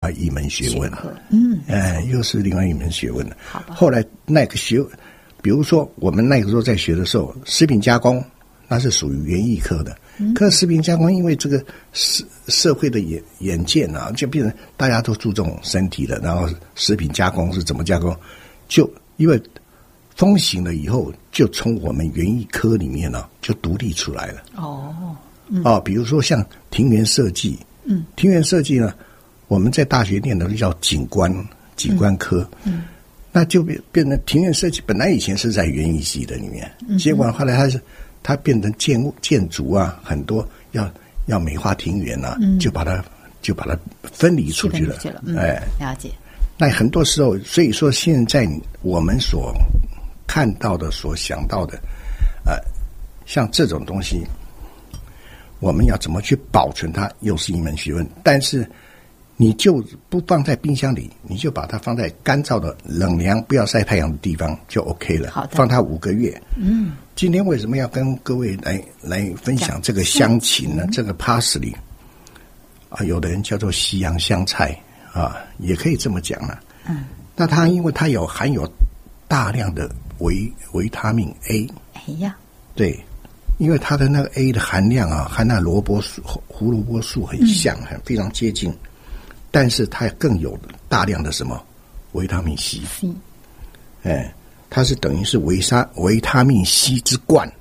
外一门学问。又是另外一门学问了。后来那个比如说我们那个时候在学的时候，食品加工那是属于园艺科的。可是食品加工因为这个社会的眼界啊，就变成大家都注重身体了，然后食品加工是怎么加工，就因为风行了以后，就从我们园艺科里面呢就独立出来了。比如说像庭园设计，庭园设计呢，我们在大学念的叫景观科，那就变成庭园设计，本来以前是在园艺系的里面，结果后来它变成建筑啊，很多要美化庭园啊，就把它分离出去了。 了解。 那很多时候，所以说现在我们所看到的、所想到的，像这种东西，我们要怎么去保存它，又是一门学问。但是你就不放在冰箱里，你就把它放在干燥的、冷凉、不要晒太阳的地方就 OK 了。 好的， 放它5个月。今天为什么要跟各位来分享这个香芹呢？这个 parsley 啊，有的人叫做西洋香菜啊，也可以这么讲了。那它因为它含有大量的维他命 A。对，因为它的那个 A 的含量啊，和那胡萝卜素很像，非常接近。但是它更有大量的什么维他命 C， 它是等于是维他命 C 之冠，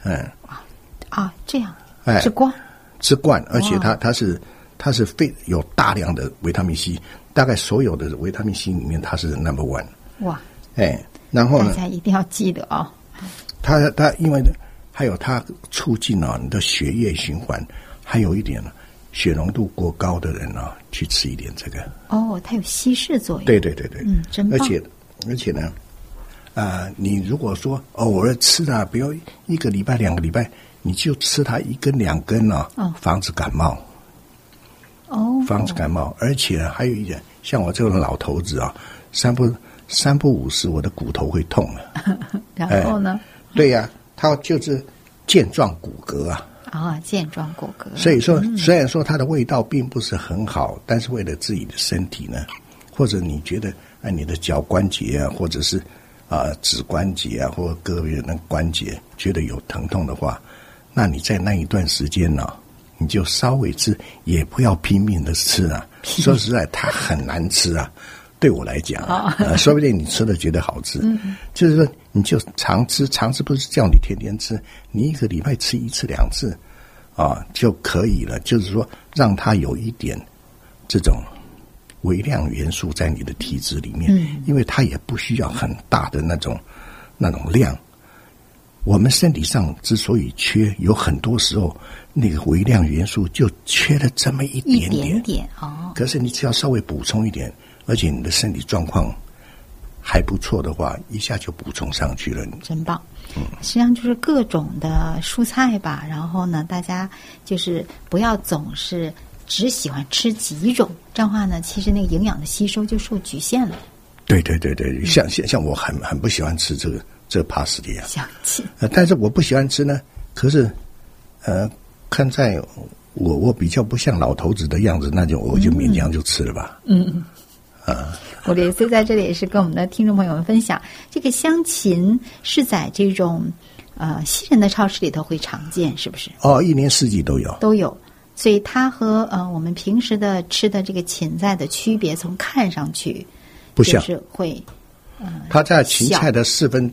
这样，之冠， 而且它是有大量的维他命 C， 大概所有的维他命 C 里面它是 No.1。 哇， 然后呢， 大家一定要记得啊， 它因为还有它促进你的血液循环，还有一点呢。血浓度过高的人啊，去吃一点这个。 它有稀释作用。 对， 真棒。 而且呢，你如果说偶尔吃它，比如1个礼拜、2个礼拜，你就吃它1根2根啊，防止感冒。防止感冒，而且还有一点，像我这种老头子啊，三不五时，我的骨头会痛了。 然后呢？ 对呀，它就是健壮骨骼啊。 健壮骨骼。 所以说，虽然说它的味道并不是很好，但是为了自己的身体呢，或者你觉得你的脚关节啊，或者是指关节啊，或者各位的关节觉得有疼痛的话，那你在那一段时间呢，你就稍微吃，也不要拼命的吃啊。说实在，它很难吃啊。对我来讲，说不定你吃了觉得好吃。就是说，你就常吃不是叫你天天吃，你1个礼拜吃1次2次就可以了。就是说，让它有一点这种微量元素在你的体质里面，因为它也不需要很大的那种量。我们身体上之所以缺，有很多时候那个微量元素就缺了这么一点点。可是你只要稍微补充一点，而且你的身体状况还不错的话，一下就补充上去了。 真棒。实际上就是各种的蔬菜吧，然后呢，大家就是不要总是只喜欢吃几种，这样的话呢，其实那个营养的吸收就受局限了。对， 像我很不喜欢吃这个帕斯蒂啊， 香芹。 但是我不喜欢吃呢，可是看在我比较不像老头子的样子，那就我就勉强就吃了吧。 我这次在这里也是跟我们的听众朋友们分享，这个香芹是在这种西人的超市里头会常见，是不是？ 一年四季都有。 所以它和我们平时的吃的这个芹菜的区别，从看上去不像， 就是会它在芹菜的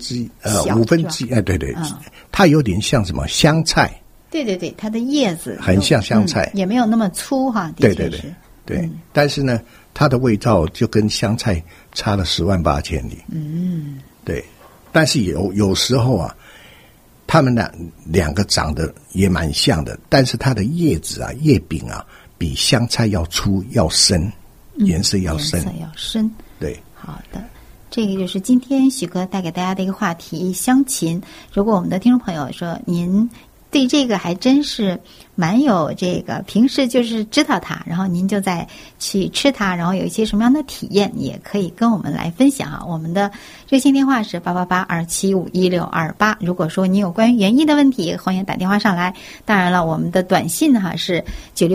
1/4、1/5，对，它有点像什么香菜。 对，它的叶子很像香菜， 也没有那么粗哈。 对，但是呢，它的味道就跟香菜差了10万8千里。对，但是有时候啊，它们两个长得也蛮像的，但是它的叶子啊、叶柄啊，比香菜要粗、要深，颜色要深。对， 好的。这个就是今天许哥带给大家的一个话题，香芹。如果我们的听众朋友说您对这个还真是蛮有这个，平时就是知道它，然后您就再去吃它，然后有一些什么样的体验，也可以跟我们来分享啊。我们的热线电话是888-275-1628。如果说你有关于园艺的问题，欢迎打电话上来。当然了，我们的短信哈是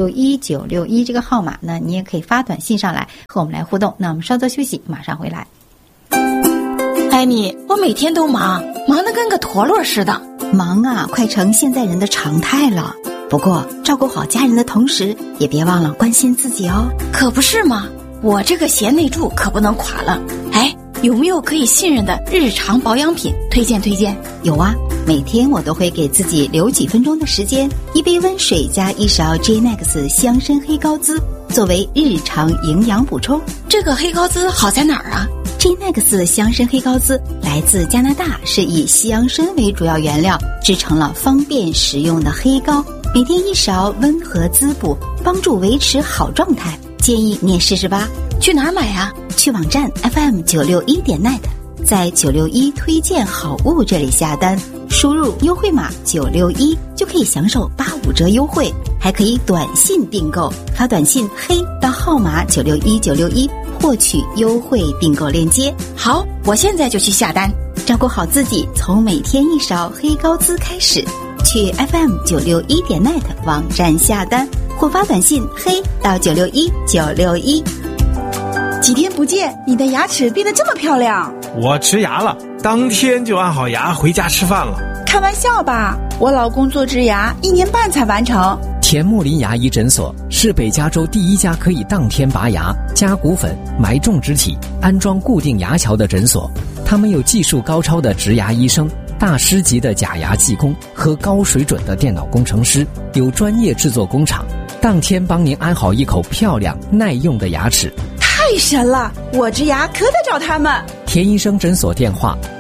961961这个号码呢，你也可以发短信上来和我们来互动。那我们稍作休息，马上回来。 艾米，我每天都忙得跟个陀螺似的。 忙啊，快成现在人的常态了。不过照顾好家人的同时，也别忘了关心自己哦。 可不是嘛，我这个贤内助可不能垮了。哎，有没有可以信任的日常保养品推荐？ 有啊，每天我都会给自己留几分钟的时间，一杯温水加一勺 J-Nex 香参黑高滋作为日常营养补充。 这个黑高滋好在哪儿啊 ？J-Nex 香参黑高滋来自加拿大，是以香参为主要原料制成了方便食用的黑膏，每天一勺，温和滋补，帮助维持好状态。建议你也试试吧。 去哪儿买啊？ 去网站 FM961.net， 在961推荐好物这里下单，输入优惠码961就可以享受85折优惠，还可以短信订购，发短信黑到号码961961获取优惠订购链接。 好，我现在就去下单。 照顾好自己，从每天一勺黑高滋开始。去 FM961.net 网站下单或发短信黑到961961。 几天不见，你的牙齿变得这么漂亮。 我植牙了，当天就安好牙回家吃饭了。 开玩笑吧，我老公做植牙1年半才完成。 田木林牙医诊所是北加州第一家可以当天拔牙、加骨粉、埋种植体、安装固定牙桥的诊所。他们有技术高超的植牙医生、大师级的假牙技工和高水准的电脑工程师，有专业制作工厂，当天帮您安好一口漂亮耐用的牙齿。 太神了，我植牙可得找他们。 田医生诊所电话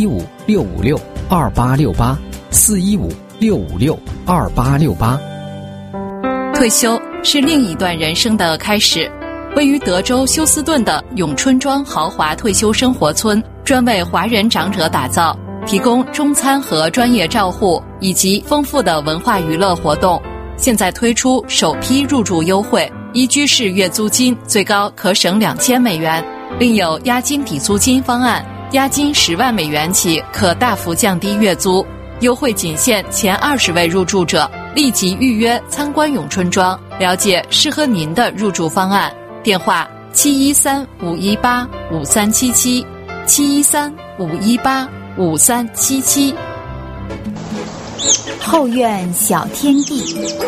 415-656-2868，415-656-2868。 退休是另一段人生的开始。位于德州休斯顿的永春庄豪华退休生活村，专为华人长者打造，提供中餐和专业照护，以及丰富的文化娱乐活动。现在推出首批入住优惠，一居室月租金最高可省$2000，另有押金抵租金方案，押金10万美元起可大幅降低月租。优惠仅限前20位入住者，立即预约参观永春庄，了解适合您的入住方案。电话713-518-5377，713-518-5377。 后院小天地。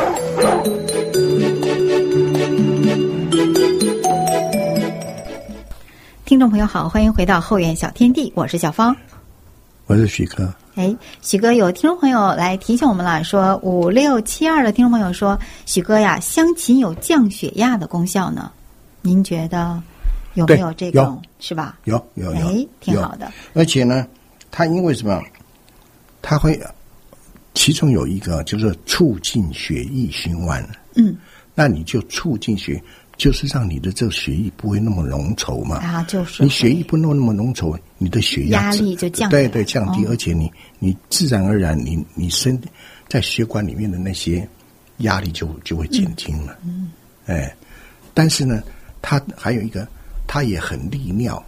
听众朋友好，欢迎回到后院小天地，我是小芳， 我是许哥。 许哥，有听众朋友来提醒我们了，说5672的听众朋友说，许哥呀，香芹有降血压的功效呢，您觉得有没有这种？是吧？ 有， 挺好的。 而且呢，它因为什么？它会其中有一个就是促进血液循环。那你就促进就是让你的这个血液不会那么浓稠嘛。就是你血液不那么浓稠，你的血压力就降低。 对，降低，而且你自然而然你身在血管里面的那些压力就会减轻了。但是呢，它还有一个，它也很利尿，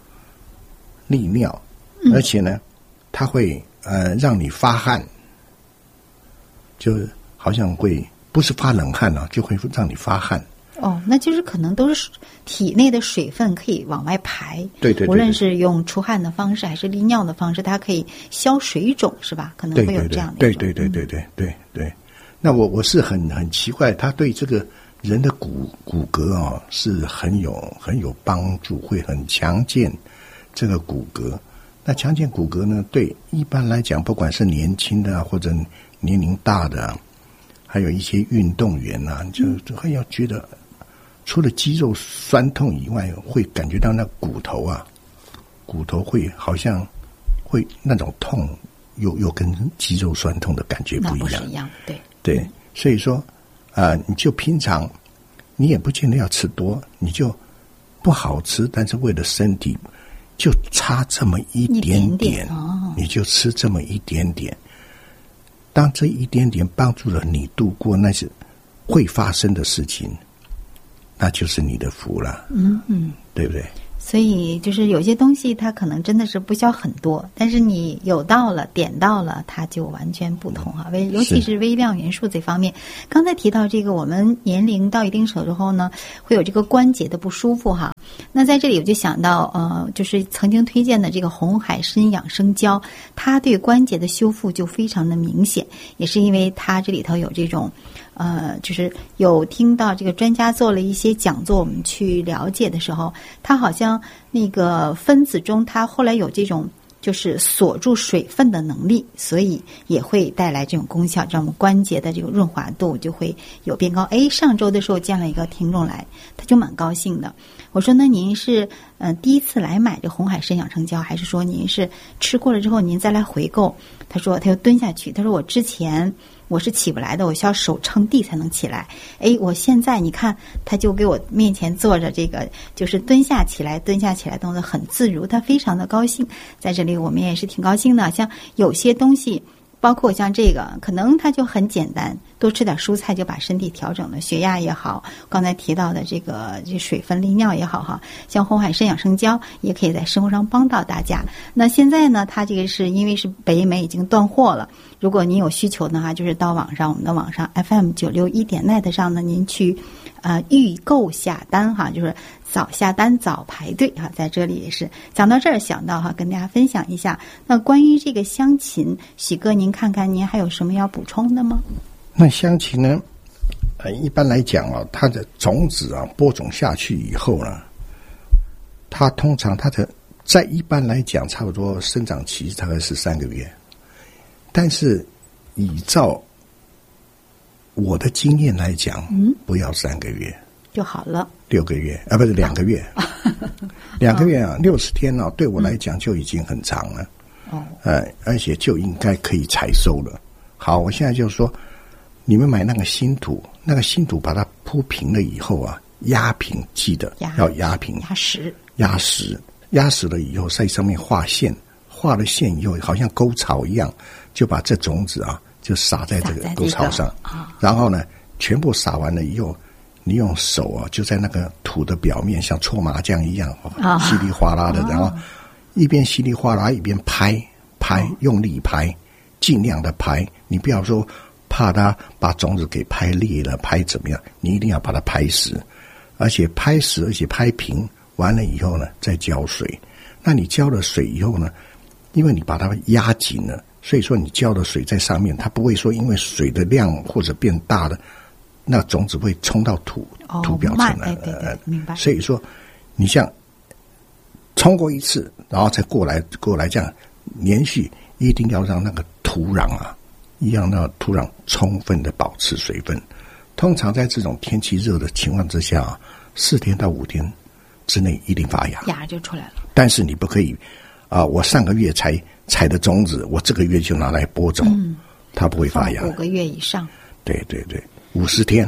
而且呢，它会让你发汗，就好像会不是发冷汗就会让你发汗。 那就是可能都是体内的水分可以往外排。对，无论是用出汗的方式还是利尿的方式，它可以消水肿，是吧？可能会有这样的。 对。那我是很奇怪，它对这个人的骨骼是很有帮助，会很强健这个骨骼。那强健骨骼呢，对一般来讲，不管是年轻的或者年龄大的还有一些运动员就会要觉得，除了肌肉酸痛以外，会感觉到那骨头会好像会那种痛，又跟肌肉酸痛的感觉不一样。 那不是一样， 对，所以说你就平常你也不见得要吃多，你就不好吃，但是为了身体就差这么一点点，你就吃这么一点点。 当这一点点帮助了你度过那些会发生的事情，那就是你的福了。对不对？ 所以就是有些东西它可能真的是不需要很多，但是你有到了点到了，它就完全不同哈。尤其是微量元素这方面，刚才提到这个，我们年龄到一定时候呢，会有这个关节的不舒服哈。那在这里我就想到就是曾经推荐的这个红海参养生胶，它对关节的修复就非常的明显，也是因为它这里头有这种就是有听到这个专家做了一些讲座，我们去了解的时候，它好像那个分子中它后来有这种就是锁住水分的能力，所以也会带来这种功效，让我们关节的这个润滑度就会有变高。上周的时候见了一个听众来，他就蛮高兴的。我说那您是第一次来买这红海参养生胶，还是说您是吃过了之后您再来回购？他说他又蹲下去，他说我之前我是起不来的，我需要手撑地才能起来。我现在你看，他就给我面前坐着这个，就是蹲下起来动作很自如，他非常的高兴。在这里我们也是挺高兴的，像有些东西，包括像这个，可能它就很简单，多吃点蔬菜就把身体调整了，血压也好，刚才提到的这水分利尿也好哈，像红海参养生胶也可以在生活上帮到大家。那现在呢，它这个是因为是北美已经断货了，如果您有需求的话，就是到网上，我们的网上 FM961.net 上呢，您去预购下单哈，就是早下单早排队哈。在这里也是讲到这儿想到哈，跟大家分享一下。那关于这个香芹，许哥您看看您还有什么要补充的吗？ 那香芹呢，一般来讲它的种子播种下去以后呢，它通常它的在一般来讲差不多生长期大概是3个月，但是依照我的经验来讲，不要3个月就好了 ，6个月不是2个月，2个月60天对我来讲就已经很长了，而且就应该可以采收了。好，我现在就说，你们买那个新土把它铺平了以后压平，记得要压平，压实了以后，在上面画线，画了线以后，好像沟槽一样，就把这种子就撒在这个沟槽上，然后呢，全部撒完了以后，你用手就在那个土的表面像搓麻将一样，稀里哗啦的，然后一边稀里哗啦一边拍，用力拍，尽量的拍，你不要说怕它把种子给拍裂了，拍怎么样，你一定要把它拍实，而且拍平，完了以后呢再浇水。那你浇了水以后呢，因为你把它压紧了，所以说你浇的水在上面，它不会说因为水的量或者变大了，那种子会冲到土表层来， 对，明白。 所以说你像冲过一次，然后再过来这样连续，一定要让那个土壤土壤充分的保持水分。通常在这种天气热的情况之下，4天到5天之内一定发芽， 芽就出来了。但是你不可以我上个月采的种子，我这个月就拿来播种，它不会发芽。 5个月以上。 对，50天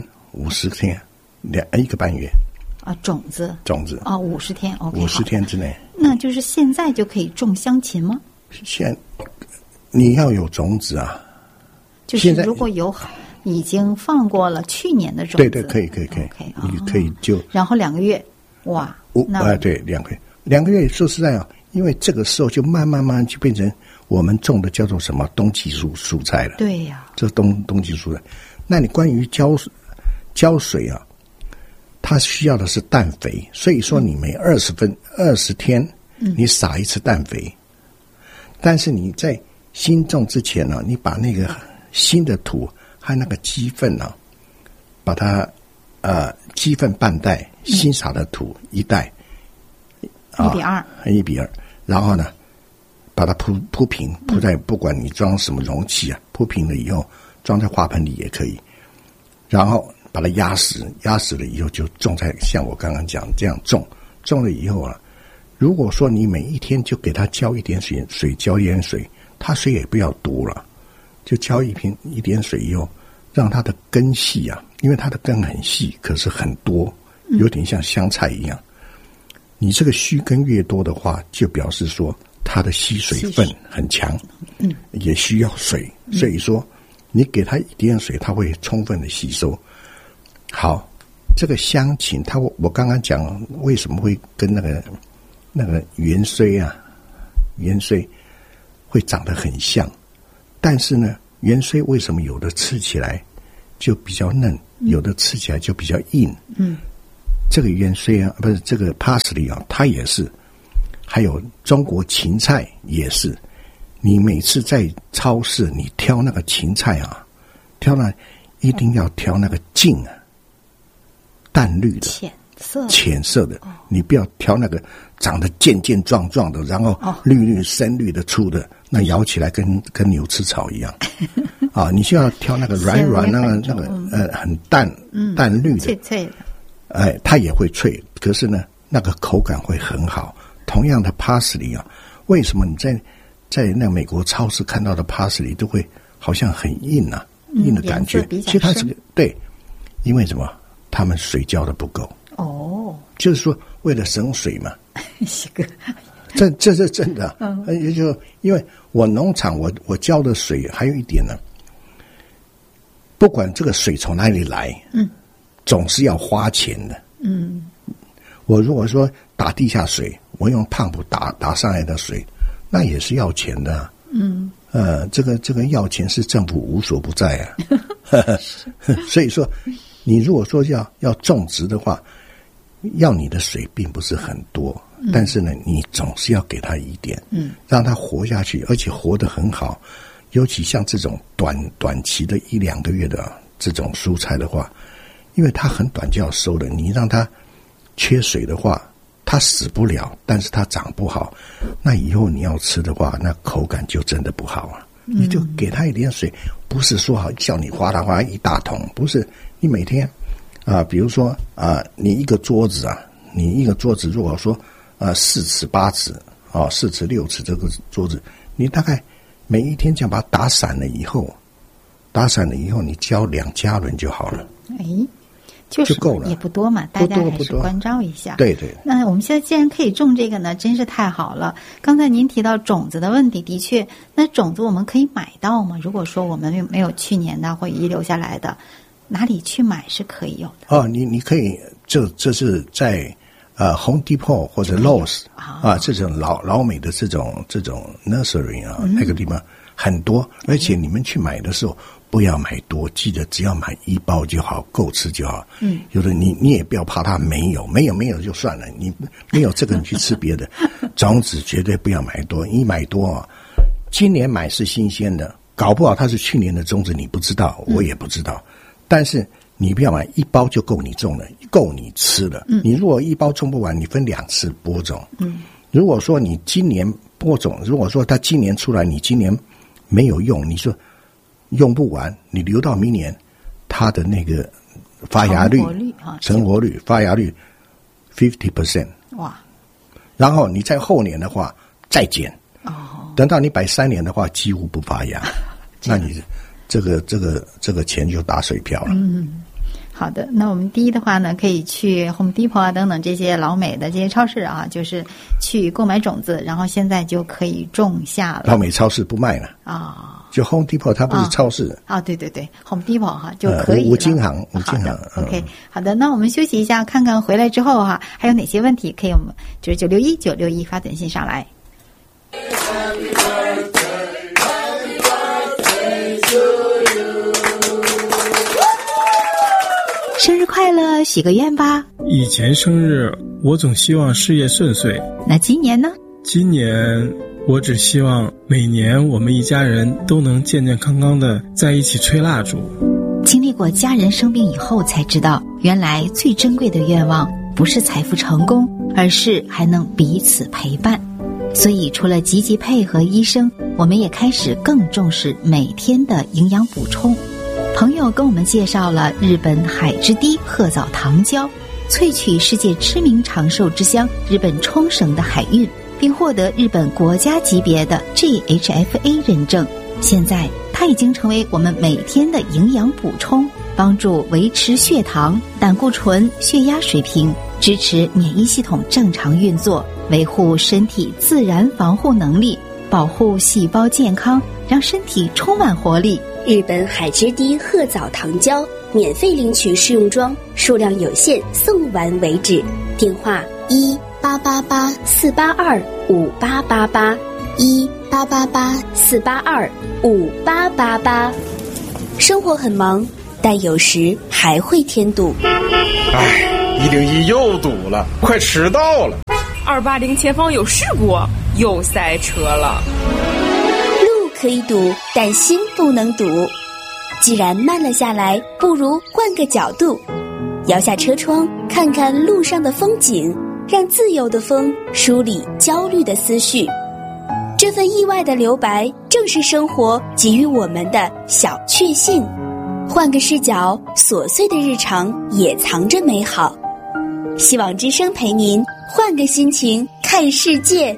，1个半月。 种子50天 OK， 50天之内。 那就是现在就可以种香芹吗？ 你要有种子就是如果有已经放过了去年的种子， 对，可以 OK， 你可以就然后2个月，哇， 对，2个月。说实在因为这个时候就慢慢就变成我们种的叫做什么冬季蔬菜了。 对呀， 这冬季蔬菜。那你关于浇水它需要的是氮肥，所以说你每20天你撒一次氮肥，但是你在新种之前你把那个新的土和那个鸡粪把它鸡粪半袋，新撒的土1袋，1比2，然后呢把它铺平，铺在不管你装什么容器铺平了以后装在花盆里也可以，然后把它压实了以后就种在像我刚刚讲这样种了以后如果说你每一天就给它浇一点水，浇一点水，它水也不要多了，就浇一点水以后，让它的根细因为它的根很细，可是很多，有点像香菜一样。你这个须根越多的话，就表示说它的吸水分很强，也需要水，所以说你给它一点水，它会充分的吸收。好，这个香芹，我刚刚讲为什么会跟那个芫荽啊，芫荽会长得很像，但是呢，芫荽为什么有的吃起来就比较嫩，有的吃起来就比较硬？这个芫荽啊，不是这个 parsley 啊，它也是，还有中国芹菜也是。你每次在超市你挑那个芹菜啊，一定要挑那个茎啊，淡绿的、浅色的，你不要挑那个长得健健壮壮的，然后绿深绿的粗的，那咬起来跟牛吃草一样啊！你就要挑那个软那个很淡绿的， 脆脆的， 哎，它也会脆，可是呢，那个口感会很好。同样的 parsley 啊，为什么你在那个美国超市看到的 parsley 都会好像很硬啊，硬的感觉？其实它是对，因为什么？他们水浇的不够哦，就是说为了省水嘛。这是真的，也就因为我农场我浇的水还有一点呢，不管这个水从哪里来，总是要花钱的。我如果说打地下水，我用胖布打上来的水，那也是要钱的啊。这个要钱是政府无所不在啊。所以说，你如果说要种植的话，要你的水并不是很多，但是呢，你总是要给它一点，让它活下去，而且活得很好。尤其像这种短期的1-2个月的这种蔬菜的话，因为它很短就要收了，你让它缺水的话，它死不了，但是它长不好，那以后你要吃的话，那口感就真的不好啊。你就给它一点水，不是说好叫你哗啦哗啦一大桶，不是，你每天比如说你一个桌子如果说4尺8尺4尺6尺这个桌子，你大概每一天这样把它打散了以后，你浇2加仑就好了。 就够了， 也不多嘛，大家还是关照一下。 对对。 那我们现在既然可以种这个呢，真是太好了。刚才您提到种子的问题，的确，那种子我们可以买到吗？如果说我们没有去年的或遗留下来的，哪里去买是可以有的？ 你可以，这是在Home Depot 或者 Lowe's 这种老美的这种 nursery 那个地方很多，而且你们去买的时候不要买多，记得只要买1包就好，够吃就好。有的你也不要怕它没有就算了，你没有这个你去吃别的。种子绝对不要买多，一买多今年买是新鲜的，搞不好它是去年的种子，你不知道，我也不知道。但是你不要买1包就够你种了，够你吃了。你如果1包种不完，你分2次播种。如果说你今年播种，如果说它今年出来，你今年没有用，你说用不完，你留到明年，它的那个发芽率、成活率、发芽率 50%。哇！然后你在后年的话再减，等到你摆3年的话，几乎不发芽，那你这个钱就打水漂了。 好的，那我们第一的话呢，可以去 Home Depot 等等这些老美的这些超市就是去购买种子，然后现在就可以种下了。 老美超市不卖了就 Home Depot 它不是超市对对对 Home Depot 就可以了。五金行 OK 好的，那我们休息一下，看看回来之后还有哪些问题可以我们就是961发短信上来。生日快乐，许个愿吧。 以前生日我总希望事业顺遂， 那今年呢？ 今年我只希望每年我们一家人都能健健康康的在一起吹蜡烛。 经历过家人生病以后才知道，原来最珍贵的愿望不是财富成功，而是还能彼此陪伴。所以除了积极配合医生，我们也开始更重视每天的营养补充。朋友跟我们介绍了日本海之堤鹤藻糖胶，萃取世界知名长寿之乡日本冲绳的海运，并获得日本国家级别的 GHFA 认证。现在它已经成为我们每天的营养补充，帮助维持血糖、胆固醇、血压水平，支持免疫系统正常运作，维护身体自然防护能力，保护细胞健康，让身体充满活力， 日本海之堤褐藻糖胶，免费领取试用装，数量有限，送完为止。电话1-888-482-5888，1-888-482-5888。生活很忙，但有时还会添堵。 101又堵了，快迟到了。 280前方有事故，又塞车了。 路可以堵，但心不能堵。既然慢了下来，不如换个角度，摇下车窗，看看路上的风景，让自由的风梳理焦虑的思绪。这份意外的留白，正是生活给予我们的小确幸。换个视角，琐碎的日常也藏着美好。希望之声陪您换个心情看世界。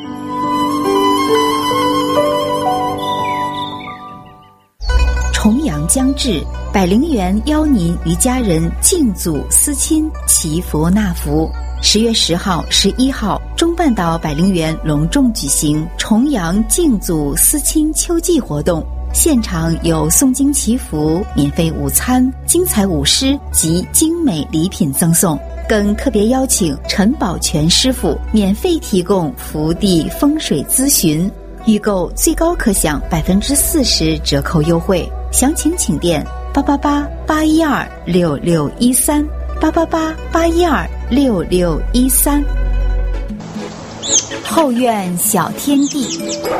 重阳将至，百灵园邀您与家人敬祖思亲，祈福纳福。10月10号、11号，中半岛百灵园隆重举行重阳敬祖思亲秋季活动，现场有诵经祈福、免费午餐、精彩舞狮及精美礼品赠送，更特别邀请陈宝全师傅免费提供福地风水咨询，预购最高可享40%折扣优惠。详情请电888-812-6613，888-812-6613。后院小天地。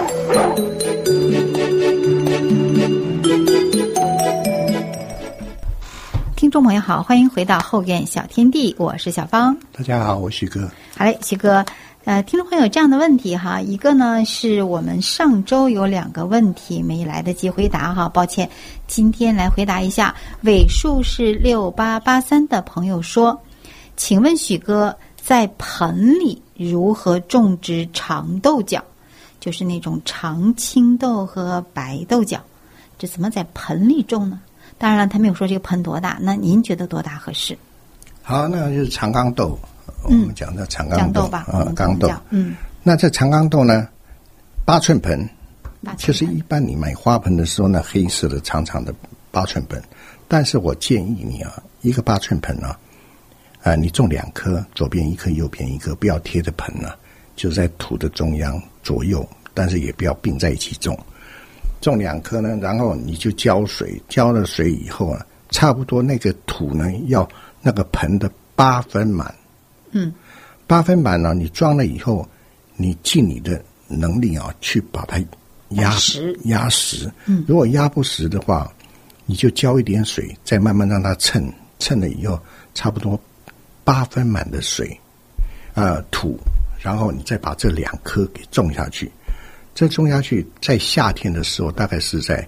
听众朋友好，欢迎回到后院小天地，我是小芳。 大家好，我是徐哥。 好嘞，徐哥，听众朋友有这样的问题哈，一个呢是我们上周有2个问题没来得及回答哈，抱歉，今天来回答一下。尾数是6883的朋友说，请问许哥，在盆里如何种植长豆角，就是那种长青豆和白豆角，这怎么在盆里种呢？当然了，他没有说这个盆多大，那您觉得多大合适？ 好，那就是长缸豆。我们讲的长缸豆吧， 缸豆。那这长缸豆呢，8寸盆，就是一般你买花盆的时候呢，黑色的长长的8寸盆。但是我建议你啊，一个8寸盆啊，你种2颗，左边1颗，右边1颗，不要贴着盆啊，就在土的中央左右，但是也不要并在一起种。种2颗呢，然后你就浇水，浇了水以后啊，差不多那个土呢要那个盆的8分满。8分满呢，你装了以后，你尽你的能力啊，去把它压实。如果压不实的话，你就浇一点水，再慢慢让它称了以后，差不多8分满的水，土，然后你再把这2颗给种下去。这种下去，在夏天的时候，大概是在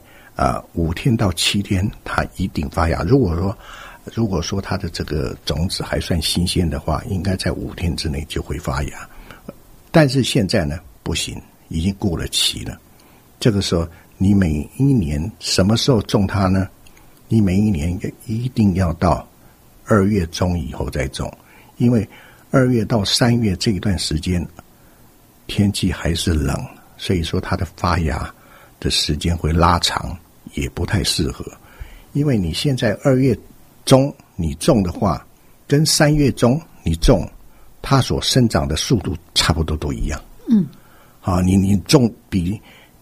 5天到7天，它一定发芽。如果说它的这个种子还算新鲜的话，应该在5天之内就会发芽。但是现在呢，不行，已经过了期了。这个时候，你每一年什么时候种它呢？你每一年一定要到2月中以后再种，因为2月到3月这一段时间，天气还是冷，所以说它的发芽的时间会拉长，也不太适合。因为你现在2月中你种的话，跟3月中你种，它所生长的速度差不多都一样。你种比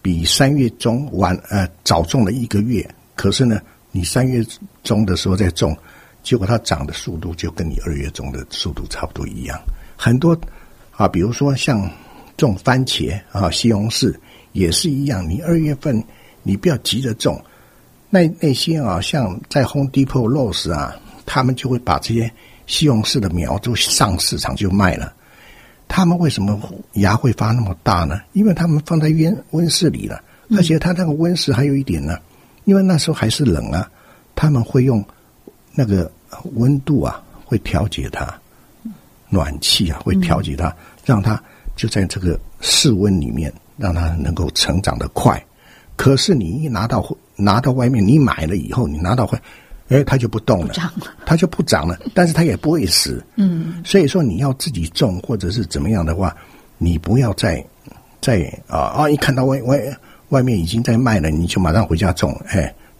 3月中早种了1个月，可是呢，你3月中的时候再种，结果它长的速度就跟你2月中的速度差不多一样。很多比如说像种番茄西红柿也是一样，你2月份你不要急着种。那些像在 Home Depot、Lowe's 他们就会把这些西红柿的苗都上市场就卖了。他们为什么芽会发那么大呢？因为他们放在温室里了，而且它那个温室还有一点呢，因为那时候还是冷啊，他们会用那个温度会调节它，暖气会调节它，让它就在这个室温里面，让它能够成长得快。可是你一拿到外面，你买了以后，你拿到它就不动了，它就不长了，但是它也不会死。所以说你要自己种或者是怎么样的话，你不要再一看到外面已经在卖了，你就马上回家种，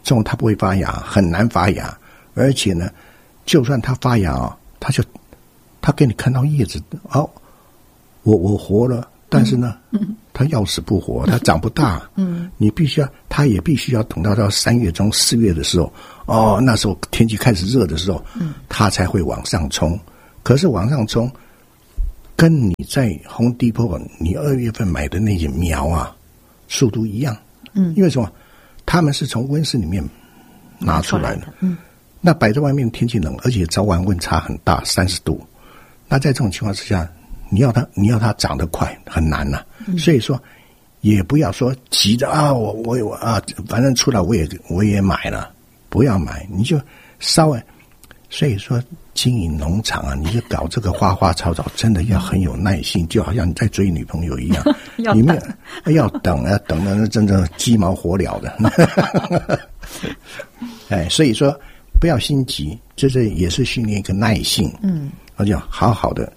这种它不会发芽，很难发芽，而且呢，就算它发芽啊，它给你看到叶子，哦，我活了，但是呢，它要死不活，它长不大，你它也必须要等到3月中4月的时候，哦，那时候天气开始热的时候，它才会往上冲。可是往上冲，跟你在Home Depot你2月份买的那些苗啊，速度一样，因为什么？他们是从温室里面拿出来的，那摆在外面天气冷，而且早晚温差很大，30度。那在这种情况之下，你要它长得快很难呐，所以说也不要说急着啊，我反正出来我也买了，不要买，你就稍微。所以说经营农场啊，你就搞这个花花草草，真的要很有耐心，就好像你在追女朋友一样，你们要等的真的鸡毛火燎的。哎，所以说不要心急，这也是训练一个耐性，而且好好的